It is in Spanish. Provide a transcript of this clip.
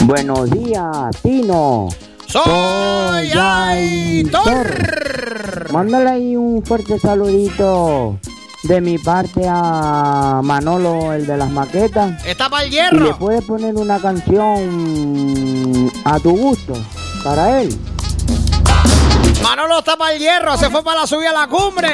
Buenos días, Tino. Soy Aitor. Mándale ahí un fuerte saludito de mi parte a Manolo, el de las maquetas. Está para el Y hierro. le puedes poner una canción a tu gusto para él. Manolo está para el hierro. Se fue para la subida a la cumbre.